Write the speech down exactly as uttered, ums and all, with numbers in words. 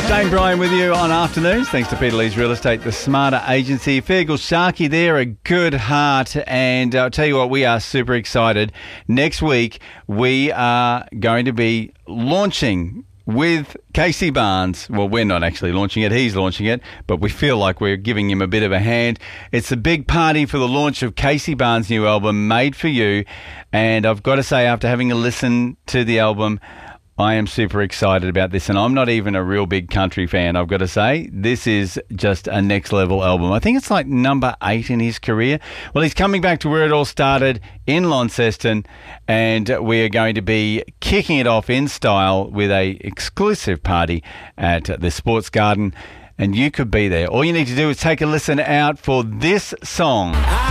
Shane Bryan with you on Afternoons. Thanks to Peter Lee's Real Estate, the Smarter Agency. Fergal Sharkey there, a good heart. And I'll tell you what, we are super excited. Next week, we are going to be launching with Casey Barnes. Well, we're not actually launching it. He's launching it, but we feel like we're giving him a bit of a hand. It's a big party for the launch of Casey Barnes' new album, Made For You. And I've got to say, after having a listen to the album, I am super excited about this, and I'm not even a real big country fan, I've got to say. This is just a next-level album. I think it's like number eight in his career. Well, he's coming back to where it all started in Launceston, and we are going to be kicking it off in style with a exclusive party at the Sports Garden, and you could be there. All you need to do is take a listen out for this song.